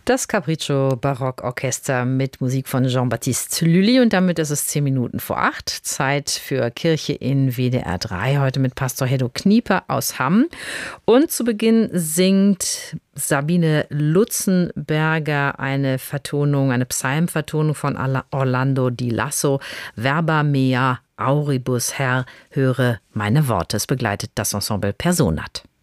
Das Capriccio Barockorchester mit Musik von Jean-Baptiste Lully und damit ist es 7:10. Zeit für Kirche in WDR 3, heute mit Pastor Heddo Knieper aus Hamm. Und zu Beginn singt Sabine Lutzenberger eine Psalmvertonung von Orlando Di Lasso, Verba mea auribus, Herr, höre meine Worte. Es begleitet das Ensemble Personat.